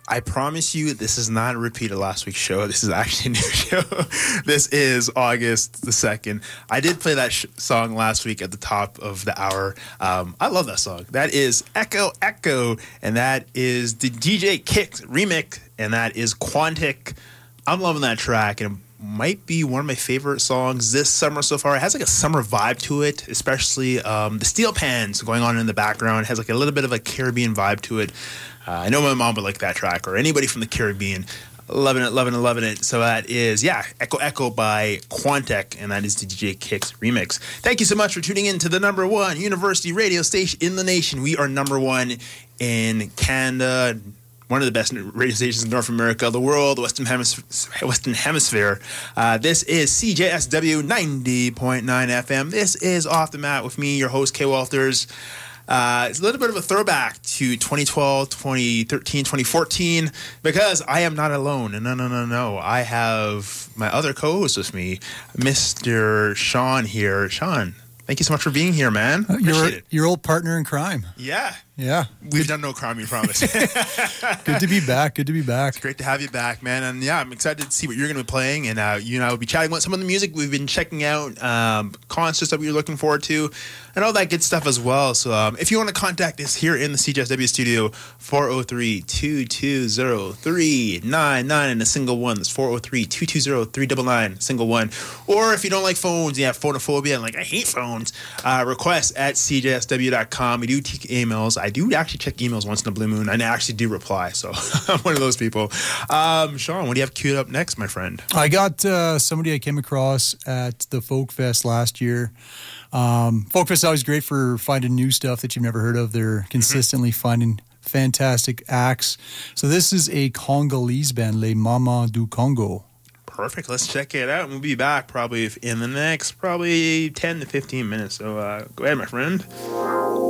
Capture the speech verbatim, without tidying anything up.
I promise you, this is not a repeat of last week's show. This is actually a new show. This is August the second. I did play that sh- song last week at the top of the hour. Um, I love that song. That is Echo Echo, and that is the D J Kicks remix, and that is Quantic. I'm loving that track, and it might be one of my favorite songs this summer so far. It has like a summer vibe to it, especially um, the steel pans going on in the background. It has like a little bit of a Caribbean vibe to it. Uh, I know my mom would like that track, or anybody from the Caribbean. Loving it, loving it, loving it. So that is, yeah, Echo Echo by Quantic, and that is the D J Kicks remix. Thank you so much for tuning in to the number one university radio station in the nation. We are number one in Canada, one of the best radio stations in North America, the world, Western Hemisphere. Western Hemisphere. Uh, this is C J S W ninety point nine F M. This is Off the Mat with me, your host, Kay Walters. Uh, it's a little bit of a throwback to twenty twelve, twenty thirteen, twenty fourteen, because I am not alone. No, no, no, no. I have my other co-host with me, Mister Sean here. Sean, thank you so much for being here, man. Appreciate your, it. Your old partner in crime. Yeah. Yeah. We've done no crime, we promise. Good to be back. Good to be back. It's great to have you back, man. And yeah, I'm excited to see what you're going to be playing. And uh, you and I will be chatting about some of the music we've been checking out, um, concerts that we're looking forward to, and all that good stuff as well. So um, if you want to contact us here in the C J S W studio, four oh three, two two oh, three nine nine and a single one. That's four oh three, two two oh, three nine nine, single one. Or if you don't like phones, you have phonophobia, and like, I hate phones, uh, request at c j s w dot com. We do take emails. I do actually check emails once in a blue moon, and I actually do reply, so I'm one of those people. Um, Sean, what do you have queued up next, my friend? I got uh, somebody I came across at the Folk Fest last year. Um, Folk Fest is always great for finding new stuff that you've never heard of. They're consistently mm-hmm. finding fantastic acts. So this is a Congolese band, Les Mamas du Congo. Perfect. Let's check it out. We'll be back probably in the next probably ten to fifteen minutes. So uh, go ahead, my friend.